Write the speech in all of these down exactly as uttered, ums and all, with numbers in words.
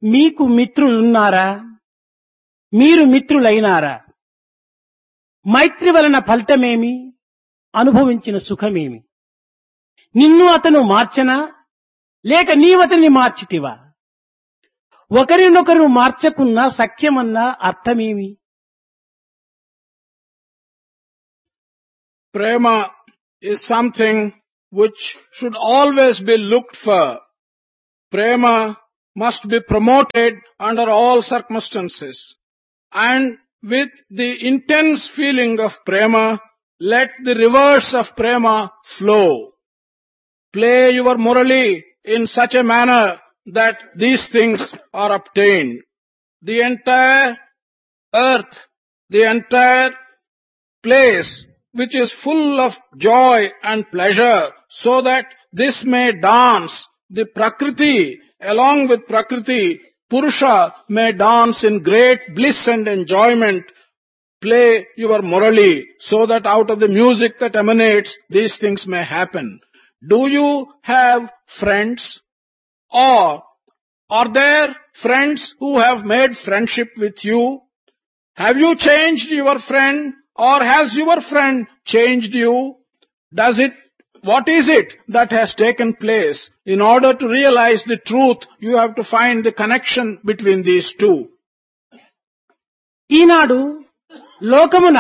మీకు మిత్రులున్నారా? మీరు మిత్రులైనారా? మైత్రి వలన ఫలితమేమి? అనుభవించిన సుఖమేమి? నిన్ను అతను మార్చనా లేక నీవతని మార్చితివా? ఒకరినొకరు మార్చకున్న సఖ్యమన్న అర్థమేమి? Prema is something which should always be looked for. Prema must be promoted under all circumstances. And with the intense feeling of prema, let the rivers of prema flow. Play your murali in such a manner that these things are obtained. The entire earth, the entire place which is full of joy and pleasure, so that this may dance, the Prakriti, along with Prakriti, Purusha may dance in great bliss and enjoyment. Play your murali so that out of the music that emanates, these things may happen. Do you have friends? Or are there friends who have made friendship with you? Have you changed your friend, or has your friend changed you? Does it, what is it that has taken place? In order to realize the truth, you have to find the connection between these two. ఈనాడు లోకమున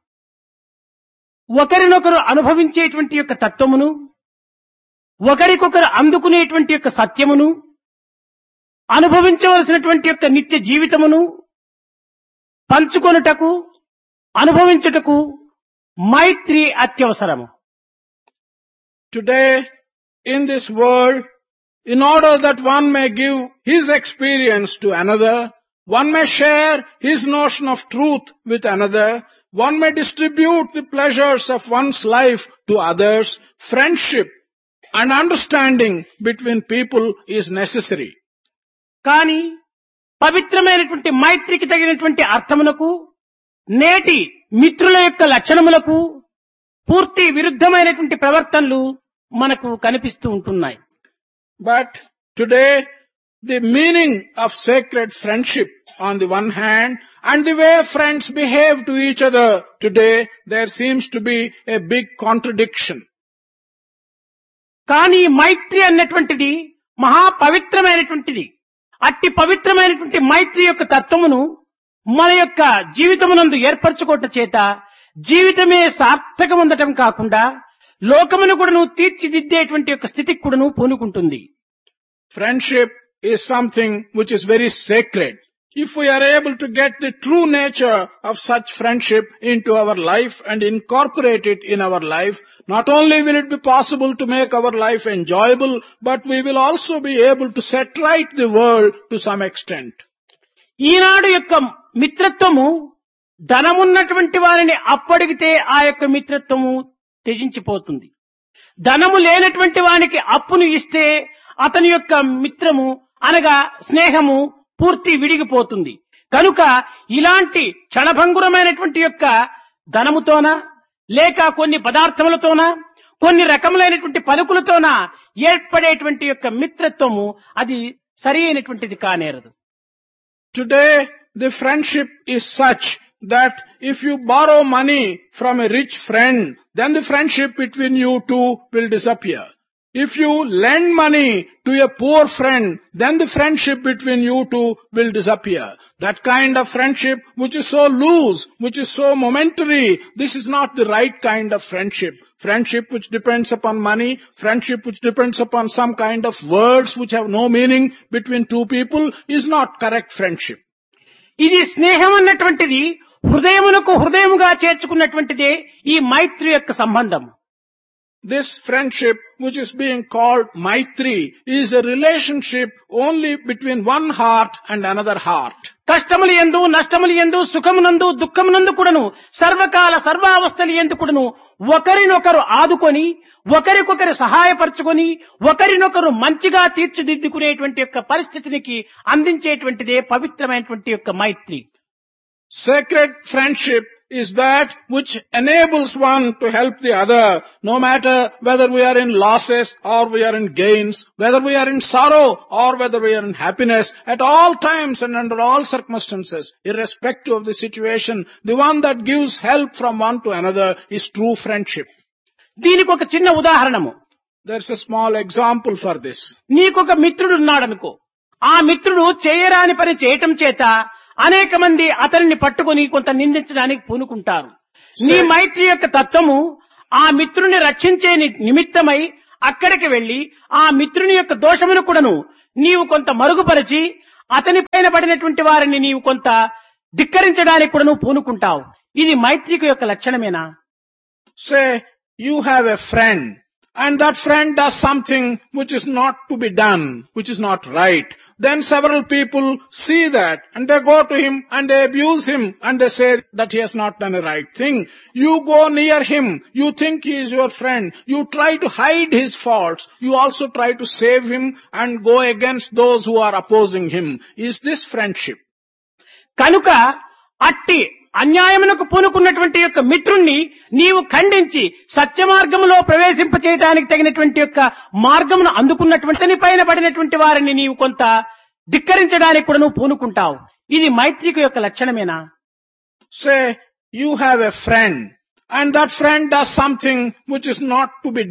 ఒకరినొకరు అనుభవించేటువంటి యొక్క తత్వమును, ఒకరికొకరు అందుకునేటువంటి యొక్క సత్యమును, అనుభవించవలసినటువంటి యొక్క నిత్య జీవితమును పంచుకొనుటకు, అనుభవించుటకు మైత్రి అత్యవసరము. Today, in this world, in order that one may give his experience to another, one may share his notion of truth with another, one may distribute the pleasures of one's life to others, friendship and understanding between people is necessary. కానీ పవిత్రమైనటువంటి మైత్రికి తగినటువంటి అర్థమునకు, నేటి మిత్రుల యొక్క లక్షణములకు పూర్తి విరుద్ధమైనటువంటి ప్రవర్తనలు మనకు కనిపిస్తూ ఉంటున్నాయి. But today, the meaning of sacred friendship on the one hand and the way friends behave to each other today, there seems to be a big contradiction. కానీ మైత్రి అన్నటువంటిది మహా పవిత్రమైనటువంటిది. అట్టి పవిత్రమైనటువంటి మైత్రి యొక్క తత్వమును మన యొక్క జీవితమునందు ఏర్పరచుకోవటం చేత జీవితమే సార్థకముందటం కాకుండా లోకమును కూడాను తీర్చిదిద్దేటువంటి యొక్క స్థితికి కూడాను పూనుకుంటుంది. Friendship is something which is very sacred. If we are able to get the true nature of such friendship into our life and incorporate it in our life, not only will it be possible to make our life enjoyable, but we will also be able to set right the world to some extent. ఈనాడు యొక్క మిత్రత్వము ధనమున్నటువంటి వారిని అప్పడిగితే ఆ యొక్క మిత్రత్వము త్యజించిపోతుంది. ధనము లేనటువంటి వానికి అప్పును ఇస్తే అతని యొక్క మిత్రము అనగా స్నేహము పూర్తి విడిగిపోతుంది. కనుక ఇలాంటి క్షణభంగురమైనటువంటి యొక్క ధనముతోన లేక కొన్ని పదార్థములతోన కొన్ని రకములైనటువంటి పలుకులతోన ఏర్పడేటువంటి యొక్క మిత్రత్వము అది సరి అయినటువంటిది కానేరదు. Today, the friendship is such that if you borrow money from a rich friend, then the friendship between you two will disappear. If you lend money to a poor friend, then the friendship between you two will disappear. That kind of friendship which is so loose, which is so momentary, this is not the right kind of friendship. Friendship which depends upon money, friendship which depends upon some kind of words which have no meaning between two people is not correct friendship. ఇది స్నేహం అన్నటువంటిది హృదయమునకు హృదయముగా చేర్చుకున్నటువంటిదే ఈ మైత్రి యొక్క సంబంధం. This friendship which is being called Maitri is a relationship only between one heart and another heart. కష్టములు యందు నష్టములు యందు సుఖమునందు దుఃఖమునందు కూడాను సర్వకాల సర్వావస్థలు యందు కూడాను ఒకరినొకరు ఆదుకొని ఒకరికొకరు సహాయపరచుకొని ఒకరినొకరు మంచిగా తీర్చిదిద్దుకునేటువంటి యొక్క పరిస్థితికి అందించేటువంటిదే పవిత్రమైనటువంటి యొక్క మైత్రి. Sacred friendship is that which enables one to help the other, no matter whether we are in losses or we are in gains, whether we are in sorrow or whether we are in happiness, at all times and under all circumstances, irrespective of the situation, the one that gives help from one to another is true friendship. దీనికి ఒక చిన్న ఉదాహరణము. There's a small example for this. నీకొక మిత్రుడు ఉన్నాడనుకో. ఆ మిత్రుడు చేయరాని పని చేయటం చేత అనేక మంది అతనిని పట్టుకొని కొంత నిందించడానికి పూనుకుంటారు. నీ మైత్రి యొక్క తత్వము ఆ మిత్రుని రక్షించే ని- నిమిత్తమై అక్కడికి వెళ్లి ఆ మిత్రుని యొక్క దోషమును కూడాను నీవు కొంత మరుగుపరిచి అతని పైన పడినటువంటి వారిని నీవు కొంత ధిక్కరించడానికి కూడాను పూనుకుంటావు. ఇది మైత్రికి యొక్క లక్షణమేనా? Say you have a friend and that friend does something which is not to be done, which is not right. Then several people see that and they go to him and they abuse him and they say that he has not done a right thing. You go near him, you think he is your friend, you try to hide his faults, you also try to save him and go against those who are opposing him. Is this friendship? కనుక అట్టి అన్యాయమునకు పూనుకున్నటువంటి యొక్క మిత్రుణ్ణి నీవు ఖండించి సత్య మార్గములో ప్రవేశింప చేయడానికి తగినటువంటి యొక్క మార్గమును అందుకున్నటువంటి పైన పడినటువంటి వారిని నీవు కొంత ధిక్కరించడానికి కూడా నువ్వు పూనుకుంటావు. ఇది మైత్రికి యొక్క లక్షణమేనా? Say you have a friend and that friend does something which is not to be